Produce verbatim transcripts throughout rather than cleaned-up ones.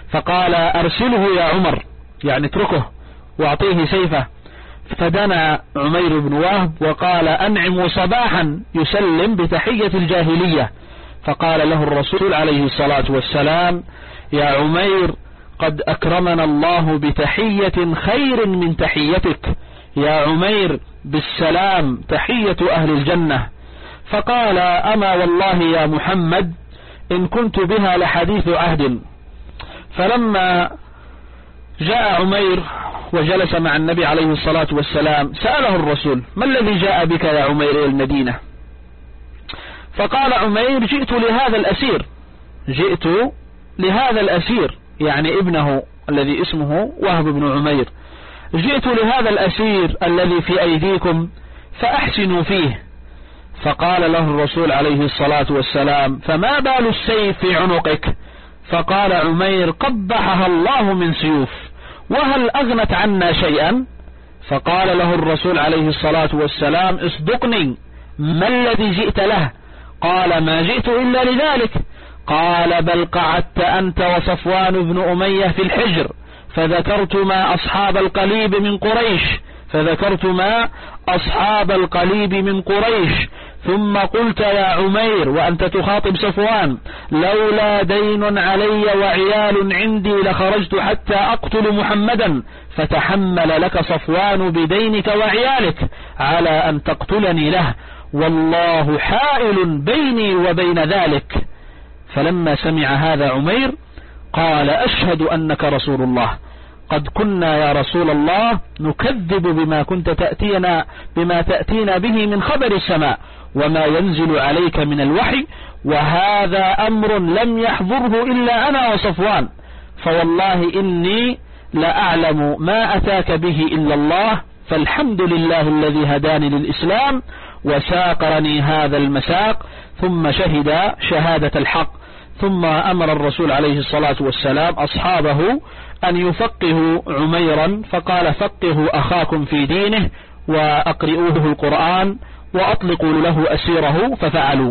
فقال أرسله يا عمر، يعني اتركه واعطيه سيفه. فدنا عمير بن وهب وقال أنعم صباحا يسلم بتحية الجاهلية. فقال له الرسول عليه الصلاة والسلام يا عمير قد أكرمنا الله بتحية خير من تحيتك، يا عمير بالسلام تحية أهل الجنة. فقال أما والله يا محمد إن كنت بها لحديث عهد. فلما جاء عمير وجلس مع النبي عليه الصلاة والسلام سأله الرسول ما الذي جاء بك يا عمير إلى المدينة؟ فقال عمير جئت لهذا الأسير، جئت لهذا الأسير، يعني ابنه الذي اسمه وهب بن عمير، جئت لهذا الأسير الذي في أيديكم فأحسنوا فيه. فقال له الرسول عليه الصلاة والسلام فما بال السيف في عنقك؟ فقال عمير قبحها الله من سيوف، وهل أغنت عنا شيئا؟ فقال له الرسول عليه الصلاة والسلام اصدقني ما الذي جئت له؟ قال ما جئت إلا لذلك. قال بل قعدت أنت وصفوان بن أمية في الحجر فذكرتما أصحاب القليب من قريش فذكرتما أصحاب القليب من قريش ثم قلت يا عمير وأنت تخاطب صفوان لولا دين علي وعيال عندي لخرجت حتى أقتل محمدا، فتحمل لك صفوان بدينك وعيالك على أن تقتلني له، والله حائل بيني وبين ذلك. فلما سمع هذا عمير قال أشهد أنك رسول الله، قد كنا يا رسول الله نكذب بما كنت تأتينا بما تأتينا به من خبر السماء وما ينزل عليك من الوحي، وهذا أمر لم يحضره إلا أنا وصفوان، فوالله إني لأعلم ما أتاك به إلا الله، فالحمد لله الذي هداني للإسلام وساقرني هذا المساق. ثم شهد شهادة الحق. ثم أمر الرسول عليه الصلاة والسلام أصحابه أن يفقهوا عميرا، فقال فقهوا أخاكم في دينه وأقرئوه القرآن وأطلقوا له أسيره، ففعلوا.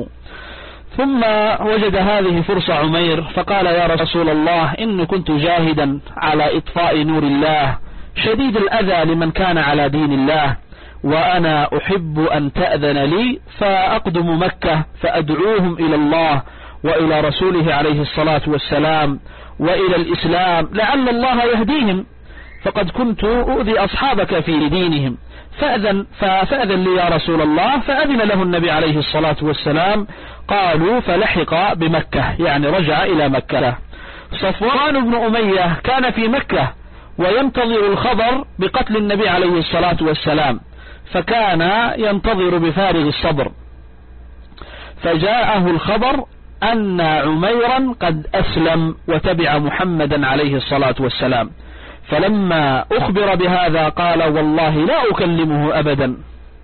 ثم وجد هذه فرصة عمير فقال يا رسول الله إني كنت جاهدا على إطفاء نور الله شديد الأذى لمن كان على دين الله، وأنا أحب أن تأذن لي فأقدم مكة فأدعوهم إلى الله وإلى رسوله عليه الصلاة والسلام وإلى الإسلام لعل الله يهديهم، فقد كنت أؤذي أصحابك في دينهم، فأذن, فأذن لي يا رسول الله. فأذن له النبي عليه الصلاة والسلام. قالوا فلحق بمكة، يعني رجع إلى مكة. صفوان بن أمية كان في مكة وينتظر الخبر بقتل النبي عليه الصلاة والسلام، فكان ينتظر بفارغ الصبر، فجاءه الخبر أن عميرا قد أسلم وتبع محمدا عليه الصلاة والسلام. فلما أخبر بهذا قال والله لا أكلمه أبدا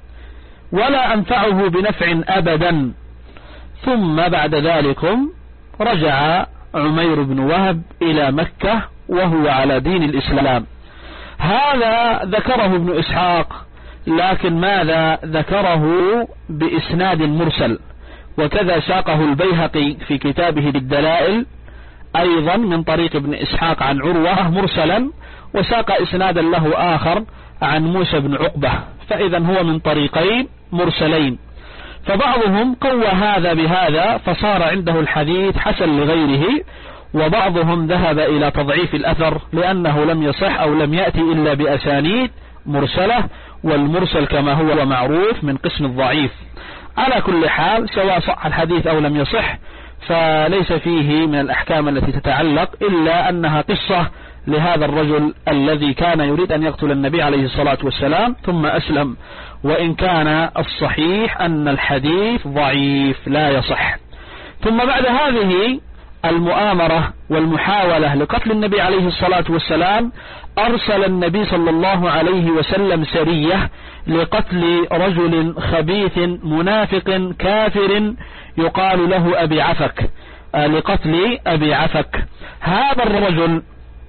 ولا أنفعه بنفع أبدا. ثم بعد ذلك رجع عمير بن وهب إلى مكة وهو على دين الإسلام. هذا ذكره ابن إسحاق، لكن ماذا ذكره بإسناد مرسل، وكذا ساقه البيهقي في كتابه بالدلائل أيضا من طريق ابن إسحاق عن عروة مرسلا، وساق إسنادا له آخر عن موسى بن عقبة، فإذا هو من طريقين مرسلين. فبعضهم قوى هذا بهذا فصار عنده الحديث حسن لغيره، وبعضهم ذهب إلى تضعيف الأثر لأنه لم يصح أو لم يأتي إلا بأسانيد مرسلة، والمرسل كما هو معروف من قسم الضعيف. على كل حال سواء صح الحديث أو لم يصح فليس فيه من الأحكام التي تتعلق إلا أنها قصة لهذا الرجل الذي كان يريد أن يقتل النبي عليه الصلاة والسلام ثم أسلم، وإن كان الصحيح أن الحديث ضعيف لا يصح. ثم بعد هذه المؤامرة والمحاولة لقتل النبي عليه الصلاة والسلام أرسل النبي صلى الله عليه وسلم سرية لقتل رجل خبيث منافق كافر يقال له أبي عفك، لقتل أبي عفك. هذا الرجل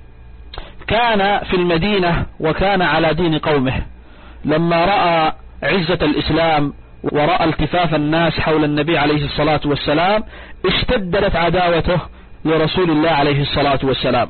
كان في المدينة وكان على دين قومه، لما رأى عزة الإسلام ورأى التفاف الناس حول النبي عليه الصلاة والسلام اشتدت عداوته لرسول الله عليه الصلاة والسلام،